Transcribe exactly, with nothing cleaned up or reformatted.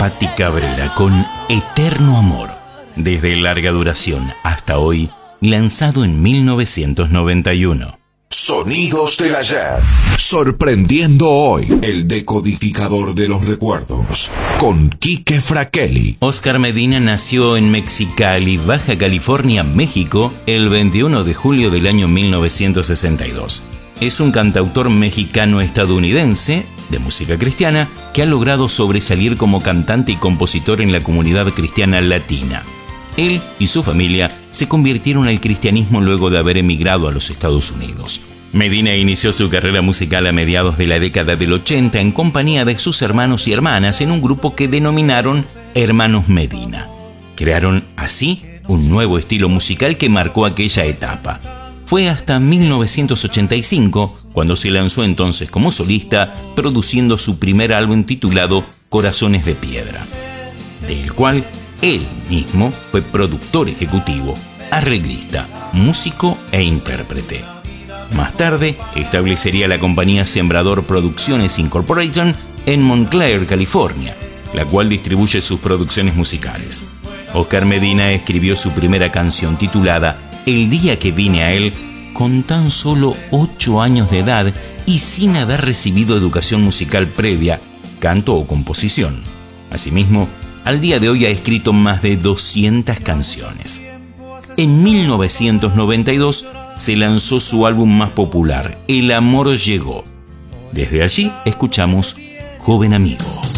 Patti Cabrera con Eterno Amor, desde larga duración hasta hoy, lanzado en mil novecientos noventa y uno. Sonidos del ayer. Sorprendiendo hoy, el decodificador de los recuerdos, con Quique Fraquelli. Oscar Medina nació en Mexicali, Baja California, México, el veintiuno de julio del año mil novecientos sesenta y dos. Es un cantautor mexicano-estadounidense de música cristiana que ha logrado sobresalir como cantante y compositor en la comunidad cristiana latina. Él y su familia se convirtieron al cristianismo luego de haber emigrado a los Estados Unidos. Medina inició su carrera musical a mediados de la década del ochenta en compañía de sus hermanos y hermanas en un grupo que denominaron Hermanos Medina. Crearon así un nuevo estilo musical que marcó aquella etapa. Fue hasta mil novecientos ochenta y cinco cuando se lanzó entonces como solista, produciendo su primer álbum titulado Corazones de Piedra, del cual él mismo fue productor ejecutivo, arreglista, músico e intérprete. Más tarde, establecería la compañía Sembrador Producciones Incorporated en Montclair, California, la cual distribuye sus producciones musicales. Oscar Medina escribió su primera canción titulada El día que vine a él con tan solo ocho años de edad y sin haber recibido educación musical previa, canto o composición. Asimismo, al día de hoy ha escrito más de doscientas canciones. En mil novecientos noventa y dos se lanzó su álbum más popular, El amor llegó. Desde allí escuchamos Joven amigo.